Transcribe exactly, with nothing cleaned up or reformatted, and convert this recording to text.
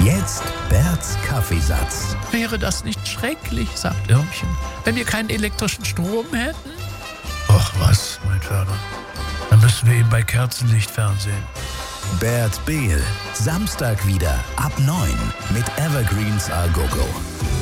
Jetzt Berts Kaffeesatz. Wäre das nicht schrecklich, sagt Irmchen, wenn wir keinen elektrischen Strom hätten? Ach was, mein Vater. Dann müssen wir eben bei Kerzenlicht fernsehen. Bert Behl, Samstag wieder ab neun mit Evergreens A Go Go.